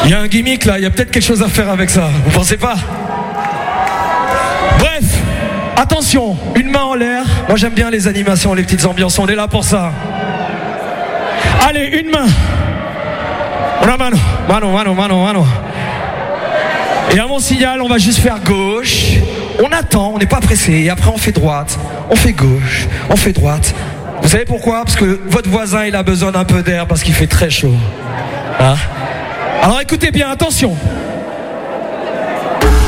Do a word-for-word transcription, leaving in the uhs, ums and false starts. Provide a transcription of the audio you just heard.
Il y a un gimmick là, il y a peut-être quelque chose à faire avec ça. Vous pensez pas? Bref, attention, une main en l'air. Moi j'aime bien les animations, les petites ambiances, on est là pour ça. Allez, une main. Una mano, mano, mano, mano, mano. Et à mon signal, on va juste faire gauche. On attend, on n'est pas pressé. Et après on fait droite, on fait gauche, on fait droite. Vous savez pourquoi? Parce que votre voisin il a besoin d'un peu d'air parce qu'il fait très chaud. Hein? Alors écoutez bien, attention.